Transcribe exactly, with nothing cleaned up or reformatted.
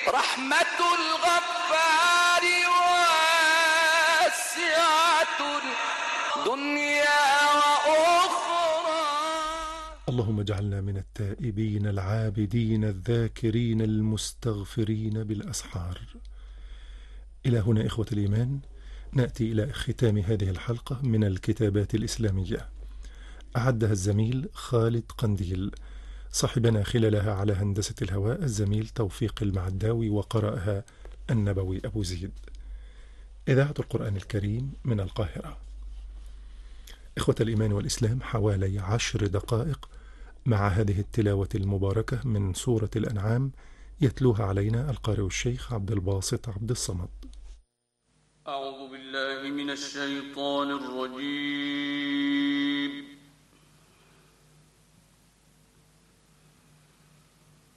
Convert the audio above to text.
رحمة الغفار واسعة دنيا وأخرى. اللهم اجعلنا من التائبين العابدين الذاكرين المستغفرين بالأسحار. إلى هنا إخوة الإيمان نأتي إلى ختام هذه الحلقة من الكتابات الإسلامية، أعدها الزميل خالد قنديل، صاحبنا خلالها على هندسة الهواء الزميل توفيق المعداوي، وقرأها النبوي أبو زيد. إذاعة القرآن الكريم من القاهرة. إخوة الإيمان والإسلام، حوالي عشر دقائق مع هذه التلاوة المباركة من سورة الأنعام، يتلوها علينا القارئ الشيخ عبد الباسط عبد الصمد. أعوذ بالله من الشيطان الرجيم.